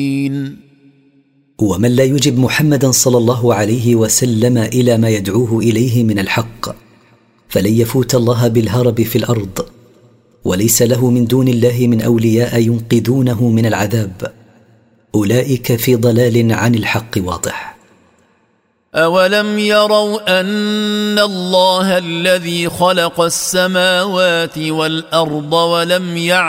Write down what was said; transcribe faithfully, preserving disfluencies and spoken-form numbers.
ومن لا يجب محمدا صلى الله عليه وسلم إلى ما يدعوه إليه من الحق فلن يفوت الله بالهرب في الأرض، وليس له من دون الله من أولياء ينقذونه من العذاب، أولئك في ضلال عن الحق واضح. أولم يروا أن الله الذي خلق السماوات والأرض ولم يعلم